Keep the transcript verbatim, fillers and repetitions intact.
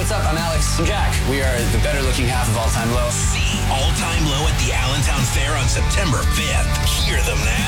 what's up? I'm Alex. I'm Jack. We are the better looking half of All Time Low. See All Time Low at the Allentown Fair on September fifth. Hear them now.